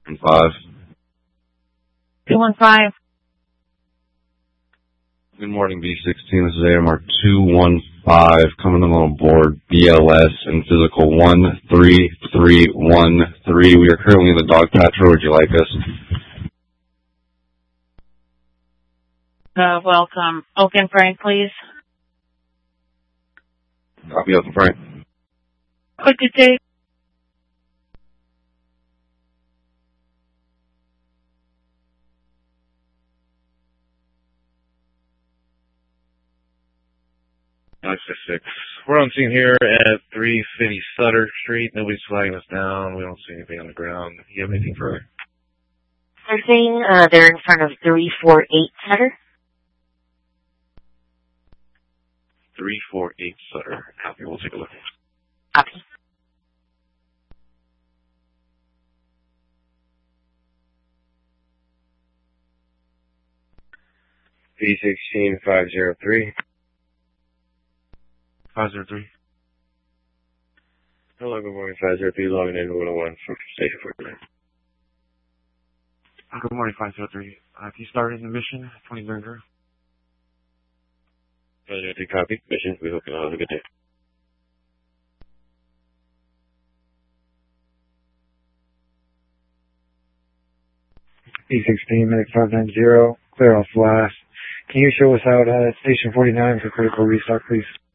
5. 215. Good morning, B16. This is AMR 215 coming on board BLS and physical 13313. We are currently in the dog patch. Where would you like us? Welcome. Oaken Frank, please. Copy, Oaken Frank. Good day. Six. We're on scene here at 350 Sutter Street. Nobody's flagging us down. We don't see anything on the ground. Do you have anything further? They're saying they're in front of 348 Sutter. 348 Sutter. Copy. We'll take a look. Copy. B16 503. 503. Hello, good morning, 503, logging in 101 from Station 49. Good morning, 503. If you started the mission, 20 burger. 503, copy. Mission, we hope you all have a good day. B16, Medic 590, clear off last. Can you show us out at Station 49 for critical restock, please?